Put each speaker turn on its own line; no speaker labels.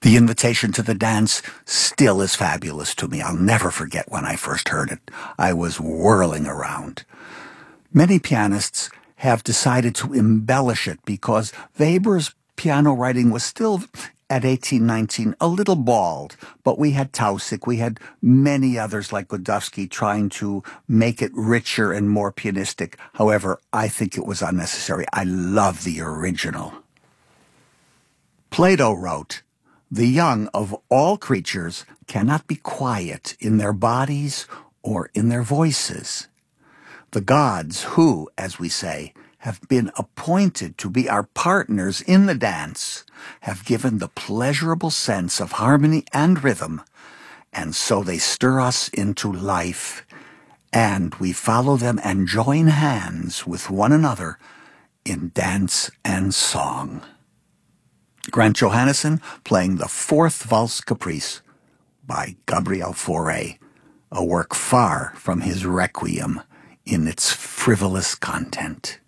The invitation to the dance still is fabulous to me. I'll never forget when I first heard it. I was whirling around. Many pianists have decided to embellish it because Weber's piano writing was still, at 1819, a little bald, but we had Tausig, we had many others like Godowsky trying to make it richer and more pianistic. However, I think it was unnecessary. I love the original. Plato wrote, "The young of all creatures cannot be quiet in their bodies or in their voices." The gods who, as we say, have been appointed to be our partners in the dance have given the pleasurable sense of harmony and rhythm, and so they stir us into life, and we follow them and join hands with one another in dance and song. Grant Johannesson playing the Fourth Valse Caprice by Gabriel Fauré, a work far from his Requiem in its frivolous content.